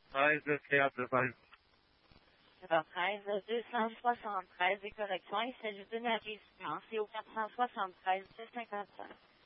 13 Théâtre de Paris. 13 273 des corrections, il s'agit d'une résidence et au 473 255.